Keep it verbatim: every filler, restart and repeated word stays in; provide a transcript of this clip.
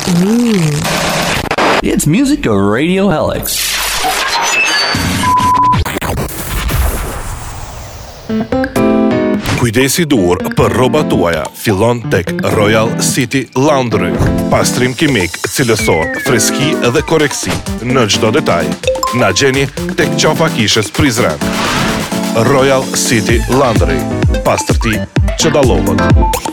Ooh. It's Musica Radio Helix. Kujdesi dur për rrobat tuaja fillon tek Royal City Laundry. Pastrim kimik, cilësor, freski dhe korreksi në çdo detaj. Na gjeni tek qofa kishës Prizren. Royal City Laundry. Pastërti që dallohet.